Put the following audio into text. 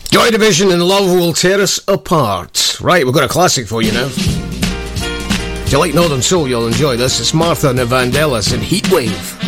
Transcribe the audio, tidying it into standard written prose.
Joy Division and Love Will Tear Us Apart. Right, we've got a classic for you now. If you like Northern Soul, you'll enjoy this. It's Martha and the Vandellas and Heatwave.